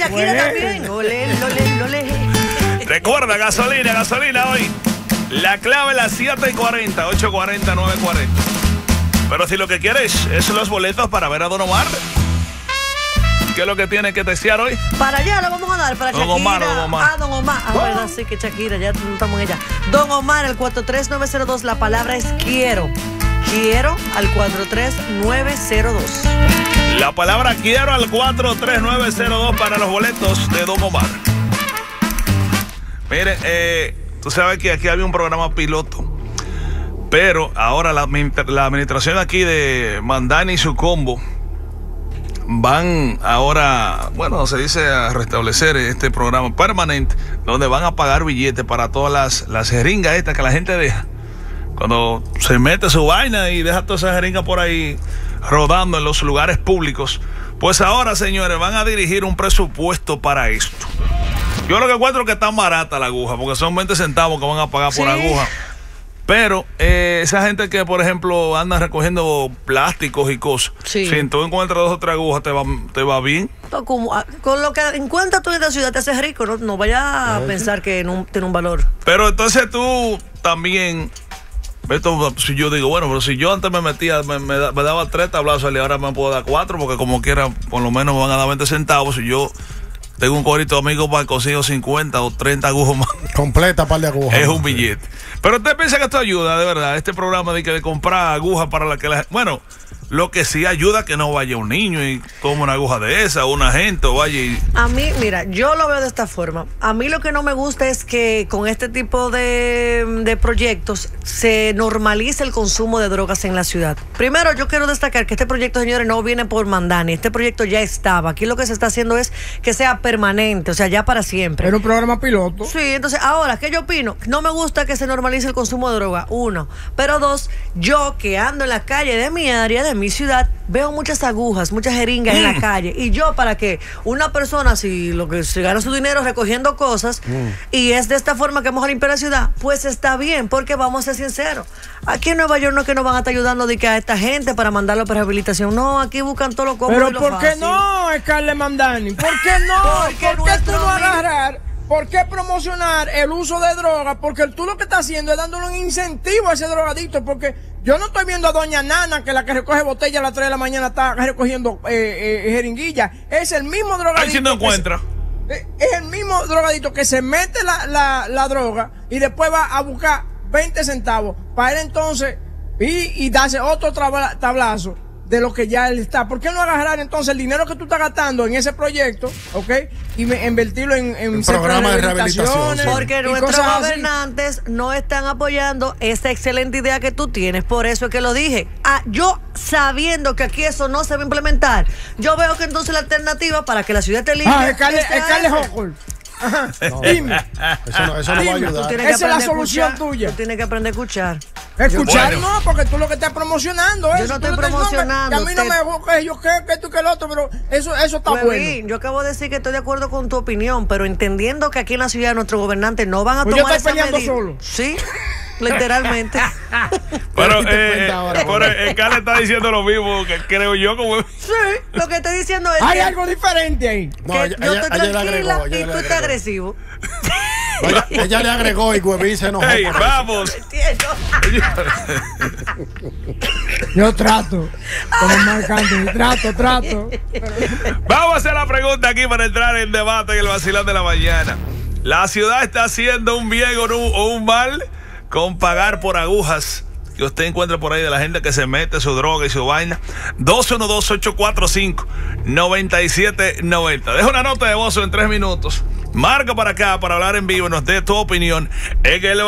Shakira también. Olé. Recuerda, gasolina hoy. La clave las 7:40, 8:40, 9:40. Pero si lo que quieres es los boletos para ver a Don Omar, ¿qué es lo que tiene que testear hoy? Para allá lo vamos a dar, para Don Shakira. Omar. Don Omar. Verdad, sí que Shakira, ya no estamos en ella. Don Omar, el 43902, la palabra es quiero. Quiero al 43902. La palabra quiero al 43902 para los boletos de Don Omar. Mire, tú sabes que aquí había un programa piloto, pero ahora la administración aquí de Mandani y su combo van ahora, bueno, se dice a restablecer este programa permanente, donde van a pagar billetes para todas las jeringas estas que la gente deja. Cuando se mete su vaina y deja toda esa jeringa por ahí rodando en los lugares públicos, pues ahora, señores, van a dirigir un presupuesto para esto. Yo lo que encuentro es que está barata la aguja, porque son 20 centavos que van a pagar por aguja. Pero esa gente que, por ejemplo, anda recogiendo plásticos y cosas, si tú encuentras 2 o 3 agujas, te va bien. Con lo que encuentras tú en la ciudad te haces rico, no vayas a pensar que no tiene un valor. Pero entonces tú también... Esto, si yo digo, bueno, pero si yo antes me metía, me daba 3 tablazos y ahora me puedo dar 4, porque como quiera, por lo menos me van a dar 20 centavos. Si yo tengo un corito de amigos para consigo 50 o 30 agujas más. Completa par de agujas. Es un billete. Pero usted piensa que esto ayuda, de verdad, este programa de comprar agujas para la que la gente... Bueno, lo que sí ayuda que no vaya un niño y tome una aguja de esa, o una gente, o vaya y... A mí, mira, yo lo veo de esta forma. A mí lo que no me gusta es que con este tipo de proyectos se normalice el consumo de drogas en la ciudad. Primero, yo quiero destacar que este proyecto, señores, no viene por Mandani. Este proyecto ya estaba. Aquí lo que se está haciendo es que sea permanente, o sea, ya para siempre. Era un programa piloto. Sí, entonces, ahora, ¿qué yo opino? No me gusta que se normalice el consumo de droga, 1. Pero 2, yo que ando en la calle de mi área, de mi ciudad, veo muchas agujas, muchas jeringas en la calle. Y yo, para que una persona, si lo que se gana su dinero recogiendo cosas, y es de esta forma que vamos a limpiar la ciudad, pues está bien, porque vamos a ser sinceros. Aquí en Nueva York no es que nos van a estar ayudando de que a esta gente para mandarlo para rehabilitación. No, aquí buscan todo lo cómodo. Pero y lo ¿por qué fácil. No, Scarlett Mandani? ¿Por qué no? ¿Por qué tú no agarrar? ¿Por qué promocionar el uso de droga? Porque tú lo que estás haciendo es dándole un incentivo a ese drogadicto. Porque yo no estoy viendo a doña Nana, que la que recoge botella a las 3 de la mañana está recogiendo jeringuilla. Es el mismo drogadicto. Ahí sí no encuentra. Es el mismo drogadicto que se mete la droga y después va a buscar 20 centavos para él entonces y darse otro tablazo de lo que ya él está. ¿Por qué no agarrar entonces el dinero que tú estás gastando en ese proyecto, y invertirlo en programas de rehabilitación? Porque nuestros gobernantes no están apoyando esa excelente idea que tú tienes. Por eso es que lo dije. Yo sabiendo que aquí eso no se va a implementar, yo veo que entonces la alternativa para que la ciudad esté limpia es Scarlett Hochul. No, dime. Eso no va a ayudar. Esa es la solución tuya. Tú tienes que aprender a escuchar. Escuchar no, porque tú lo que estás promocionando es. Yo no estoy promocionando. A mí no me gusta, yo que tú que el otro, pero eso está bueno. Yo acabo de decir que estoy de acuerdo con tu opinión, pero entendiendo que aquí en la ciudad nuestros gobernantes no van a tomar esa medida. Yo estoy peleando solo. Sí. Literalmente. Pero Carla está diciendo lo mismo que creo yo. Sí, lo que estoy diciendo es hay algo diferente ahí. No, que yo estoy tranquila y tú estás agresivo. Ella le agregó y Huevín se enojó. Hey, vamos. Yo trato. Como marcante, trato. Vamos a hacer la pregunta aquí para entrar en debate en el vacilón de la mañana. ¿La ciudad está haciendo un bien o un mal con pagar por agujas que usted encuentra por ahí de la gente que se mete su droga y su vaina? 212-845-9790. Deja una nota de voz en 3 minutos. Marca para acá para hablar en vivo y nos dé tu opinión en el